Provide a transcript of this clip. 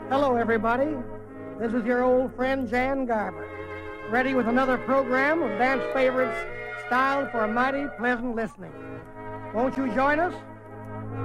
Hello, everybody. This is your old friend Jan Garber, ready with another program of dance favorites styled for mighty pleasant listening. Won't you join us?